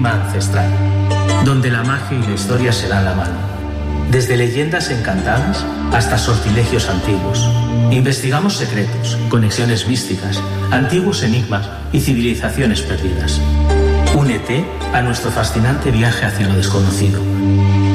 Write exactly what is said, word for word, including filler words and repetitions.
enigma ancestral, donde la magia y la historia se dan la mano. Desde leyendas encantadas hasta sortilegios antiguos. Investigamos secretos, conexiones místicas, antiguos enigmas y civilizaciones perdidas. Únete a nuestro fascinante viaje hacia lo desconocido.